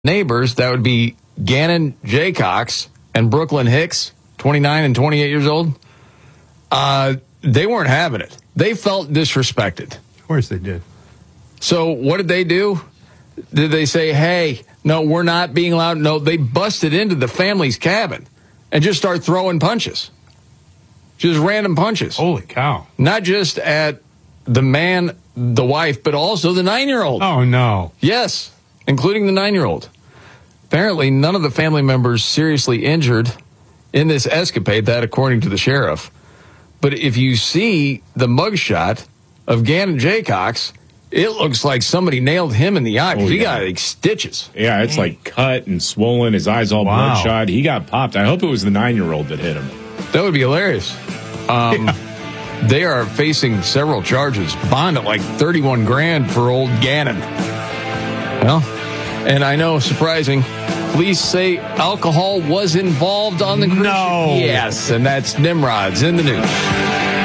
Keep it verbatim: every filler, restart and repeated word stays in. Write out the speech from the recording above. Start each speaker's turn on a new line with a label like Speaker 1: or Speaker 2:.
Speaker 1: neighbors, that would be Gannon Jaycox and Brooklyn Hicks, twenty-nine and twenty-eight years old, uh, they weren't having it. They felt disrespected.
Speaker 2: Of course they did.
Speaker 1: So what did they do? Did they say, hey, no, we're not being allowed? No, they busted into the family's cabin and just started throwing punches. Just random punches.
Speaker 2: Holy cow.
Speaker 1: Not just at the man, the wife, but also the nine-year-old.
Speaker 2: Oh, no.
Speaker 1: Yes, including the nine-year-old. Apparently, none of the family members seriously injured in this escapade, that according to the sheriff. But if you see the mugshot of Gannon Jaycox, it looks like somebody nailed him in the eye.
Speaker 3: Oh,
Speaker 1: he
Speaker 3: yeah.
Speaker 1: got like stitches.
Speaker 3: Yeah, it's like cut and swollen. His eyes all
Speaker 2: Wow.
Speaker 3: bloodshot. He got popped. I hope it was the nine-year-old that hit him.
Speaker 1: That would be hilarious. Um,
Speaker 3: Yeah.
Speaker 1: They are facing several charges. Bond at like thirty-one grand for old Gannon. Well, and I know, surprising, police say alcohol was involved on the cruise.
Speaker 2: No.
Speaker 1: Yes, and that's Nimrod's in the news.